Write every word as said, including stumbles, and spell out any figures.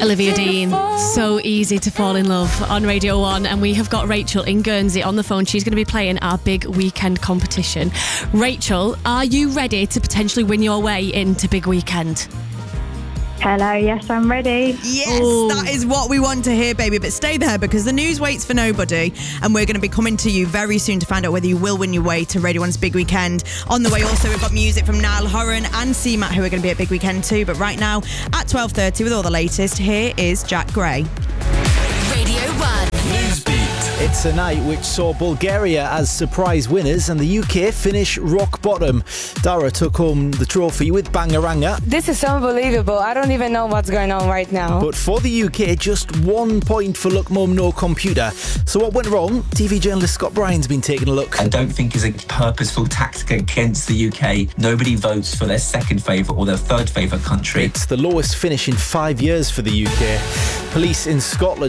Olivia Dean, So Easy to Fall in Love on Radio one, and we have got Rachel in Guernsey on the phone. She's going to be playing our big weekend competition. Rachel, are you ready to potentially win your way into Big Weekend? Hello, yes, I'm ready. Yes, Ooh. that is what we want to hear, baby. But stay there because the news waits for nobody. And we're going to be coming to you very soon to find out whether you will win your way to Radio one's Big Weekend. On the way also, we've got music from Niall Horan and C Matt, who are going to be at Big Weekend too. But right now, at twelve thirty with all the latest, here is Jack Gray. Radio one. Newsbeat. It's a night which saw Bulgaria as surprise winners and the U K finish rock bottom. Dara took home the trophy with Bangaranga. This is unbelievable. I don't even know what's going on right now. But for the U K, just one point for Look Mum No Computer. So what went wrong? T V journalist Scott Bryan's been taking a look. I don't think is a purposeful tactic against the U K. Nobody votes for their second favourite or their third favourite country. It's the lowest finish in five years for the U K. Police in Scotland